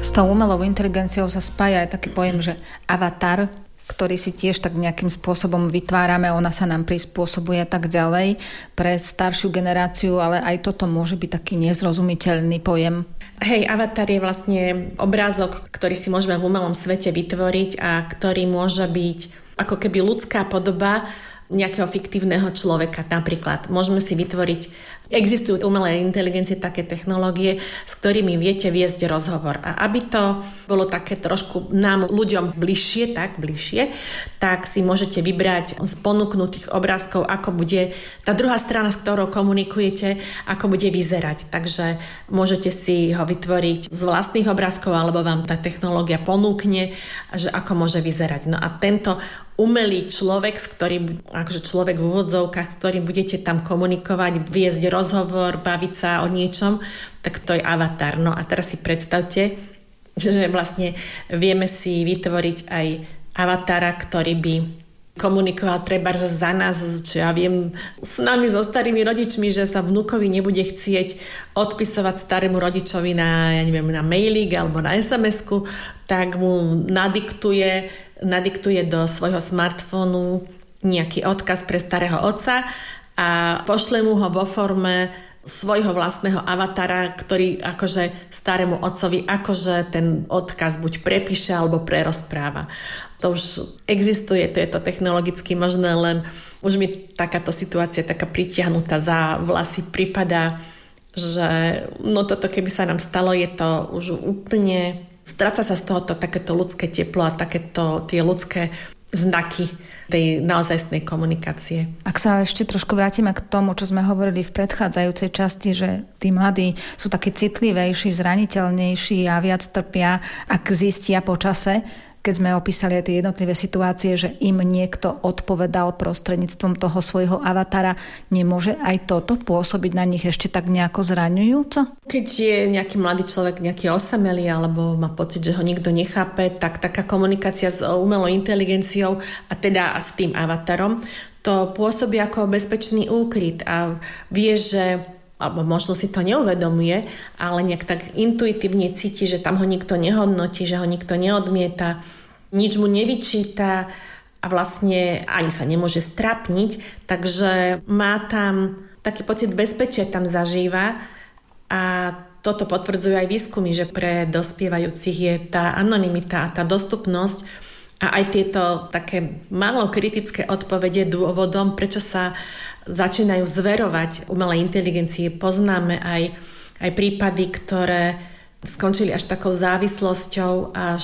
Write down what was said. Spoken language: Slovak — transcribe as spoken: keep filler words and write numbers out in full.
S tou umelou inteligenciou sa spája aj taký pojem, že avatar, ktorý si tiež tak nejakým spôsobom vytvárame, ona sa nám prispôsobuje a tak ďalej pre staršiu generáciu, ale aj toto môže byť taký nezrozumiteľný pojem. Hej, avatar je vlastne obrázok, ktorý si môžeme v umelom svete vytvoriť a ktorý môže byť ako keby ľudská podoba nejakého fiktívneho človeka. Napríklad môžeme si vytvoriť, existujú umelé inteligencie, také technológie, s ktorými viete viesť rozhovor. A aby to bolo také trošku nám ľuďom bližšie, tak bližšie, tak si môžete vybrať z ponúknutých obrázkov, ako bude tá druhá strana, s ktorou komunikujete, ako bude vyzerať. Takže môžete si ho vytvoriť z vlastných obrázkov, alebo vám tá technológia ponúkne, že ako môže vyzerať. No a tento umelý človek, s ktorým, akože človek v úvodzovkách, s ktorým budete tam komunikovať, viesť rozhovor, baviť sa o niečom, tak to je avatar. No a teraz si predstavte, že vlastne vieme si vytvoriť aj avatara, ktorý by komunikoval treba za nás, čo ja viem, s nami, so starými rodičmi, že sa vnukovi nebude chcieť odpisovať starému rodičovi na, ja neviem, na mailík alebo na es em esku, tak mu nadiktuje, nadiktuje do svojho smartfónu nejaký odkaz pre starého otca a pošle mu ho vo forme svojho vlastného avatara, ktorý akože starému otcovi akože ten odkaz buď prepíše alebo prerozpráva. To už existuje, to je to technologicky možné, len už mi takáto situácia taká pritiahnutá za vlasy pripadá, že no toto keby sa nám stalo, je to už úplne, stráca sa z tohoto takéto ľudské teplo a takéto tie ľudské znaky tej naozajstnej komunikácie. Ak sa ešte trošku vrátime k tomu, čo sme hovorili v predchádzajúcej časti, že tí mladí sú takí citlivejší, zraniteľnejší a viac trpia, ak zistia po čase, keď sme opísali aj tie jednotlivé situácie, že im niekto odpovedal prostredníctvom toho svojho avatara, nemôže aj toto pôsobiť na nich ešte tak nejako zraňujúco? Keď je nejaký mladý človek nejaký osamelý alebo má pocit, že ho nikto nechápe, tak taká komunikácia s umelou inteligenciou a teda a s tým avatarom, to pôsobí ako bezpečný úkryt a vie, že alebo možno si to neuvedomuje, ale nejak tak intuitívne cíti, že tam ho nikto nehodnotí, že ho nikto neodmieta, nič mu nevyčíta a vlastne ani sa nemôže strapniť, takže má tam taký pocit bezpečia, tam zažíva a toto potvrdzujú aj výskumy, že pre dospievajúcich je tá anonymita a tá dostupnosť a aj tieto také málo kritické odpovede dôvodom, prečo sa začínajú zverovať umelej inteligencie. Poznáme aj, aj prípady, ktoré skončili až takou závislosťou, až